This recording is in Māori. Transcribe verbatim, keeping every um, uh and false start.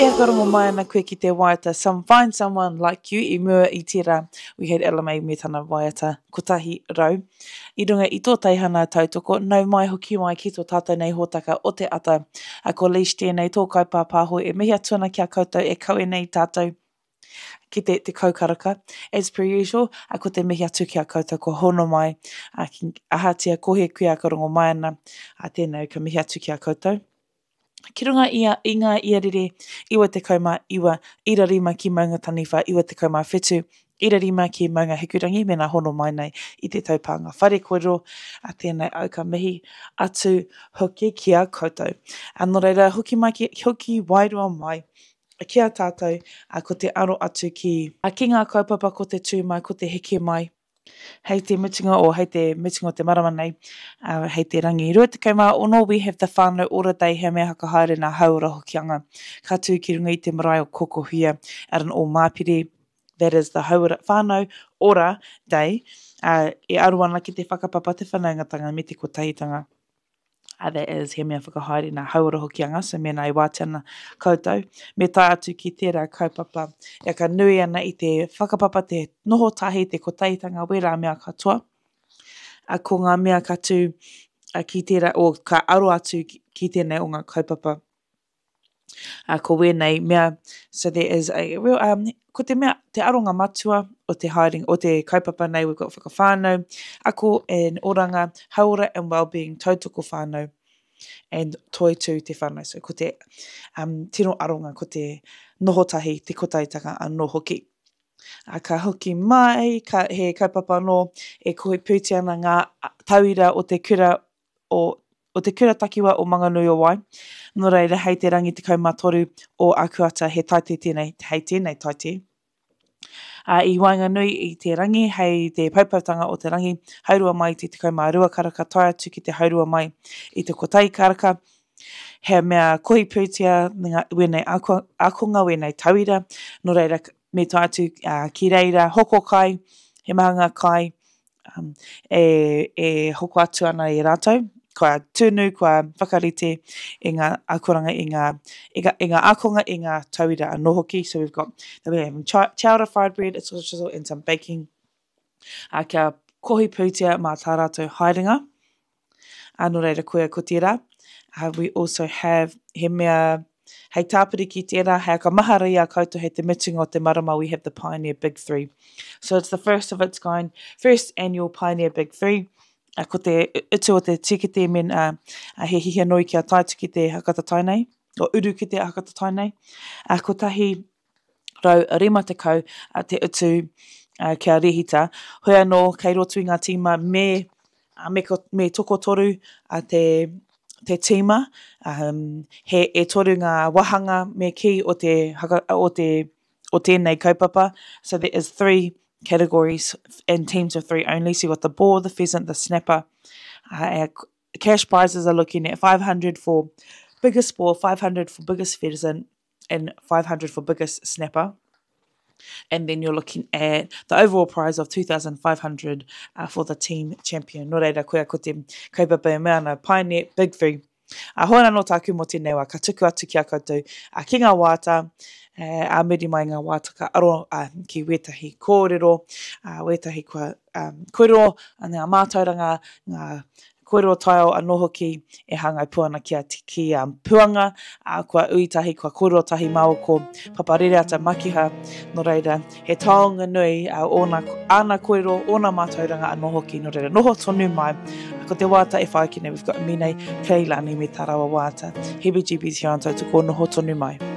E akarongo mai ana koe ki te waiata, some, find someone like you, I mua I tira. We had Ella May me tana waiata, kotahi rau. I runga I tō teihana tautoko, nau mai hoki mai ki tō tātou nei hōtaka o te ata. A ko leash tēnei tō kaupā pāho e mihi atuana kia koutou e kaue nei tātou ki te, te kaukaraka. As per usual, a ko te mihi atu kia koutou ko hono mai, a ki ahatia kohe kui akarongo mai ana, a tēnei ka mihi atu kia koutou. Ki runga ia, I ngā iarere, iwa te kauma, iwa irarima ki maunga taniwha, iwa te kauma whetu, irarima ki maunga hikurangi, mena hono mai nei I te taupanga whare koiro, a tēnei au ka mihi atu hoki kia koutou. Anō reira, hoki mai ki, hoki wairua mai, kia tātou, a ko te aro atu ki, a ki ngā kaupapa ko te tū mai, ko te heke mai, hei te mutunga o hei te mutunga o te marama nei, uh, hei te rangi. Rua te kaumā ono, we have the whānau ora day, he mea haka haere nā haura hokianga. Ka tū ki runga I te marae o kokohia, at an o māpiri, that is the haura, whānau ora day, uh, e aruana ki te whakapapa te whanaungatanga me te kotahitanga. Uh, that is, he mea whakahaere nā haura hokianga, so mea nai wātana koutou. Me tai atu ki tērā kaupapa, e ka nui ana I te whakapapa te noho tahi, te kotahitanga, wera mea katoa. A ko ngā mea katu a ki tērā, o ka aro atu ki, ki tēnei o ngā kaupapa. A ko wēnei mea, so there is a real, um, ko te mea, te aronga matua o te hiding, o te kaupapa nei, we've got whakawhānau, ako and oranga, haura and wellbeing, tautoko whānau, and toi tū te whānau. So ko te um, tino aronga, ko te nohotahi, te kotahitanga anō hoki. A ka hoki mai, ka, he kaupapa no, e koe pūti ana ngā tauira o te kura o o te kura takiwa o Manganui o Wai. Nō reira, hei te rangi te kaumatoru o Akuata, he taite tēnei, hei tēnei taite. Uh, I Wainganui I te rangi, hei te paupautanga o te rangi, haurua mai te te kaumā rua karaka, tai atu ki te haurua mai I te kotai karaka. He mea kohi pūtia, wenei akonga, wenei tauira, nō reira, me tai atu uh, ki reira, hoko kai, he mahanga kai, um, e, e hoko atu ana I rātou. Kua tūnu, kua whakarite I ngā akoranga, I ngā, I ngā, I ngā akonga, I ngā tauira anō hoki. So we've got, we have chowder fried bread, it's also and some baking. A kia kohi pūtia mā tā rātou haerenga. Anō reira koe ko tērā. Uh, we also have he mea, hei tāpiri ki tērā, hei ka mahara I a koutou, hei te mutunga o te marama, we have the Pioneer Big Three. So it's the first of its kind, first annual Pioneer Big Three. A ko te utu o te tikete men uh, a he hihia noi kia taitu ki te hakata tainei, o uru ki te hakata tainei. A ko tahi rau rima te kau a te utu uh, kia rehita. Hoi anō kei rotu I ngā tīma me, uh, me, ko, me toko toru a te, te tīma. Um, he e toru ngā wahanga me ki o te, haka, o te, o tēnei kaupapa. So there is three categories and teams of three only. So you've got the boar, the pheasant, the snapper. Uh, our cash prizes are looking at five hundred for biggest boar, five hundred for biggest pheasant, and five hundred for biggest snapper. And then you're looking at the overall prize of two thousand five hundred uh, for the team champion. Nō reira koea ko te kaupapa mea ana Pioneer Big Three. A hoana no tāku mo tēnei wā, ka tuku atu ki a koutou, a ki ngā wāta, uh, a meri mai ngā wāta ka aro uh, ki wetahi kōrero, uh, wetahi kua um, koiro, a ngā mātauranga, ngā koiro taio anō hoki e hangai puana ki a ki um, puanga, a kua uitahi, kua koiro tahi mau ko paparere ata makiha, no reira, he taonga nui a uh, ona, ana koiro, ona mātauranga anō hoki, no reira, noho tonu mai, ko te wāta e whaikine, we've got Mine Keilani me Tarawa wāta. Heebie-jeebies here on tautuko noho tonu mai.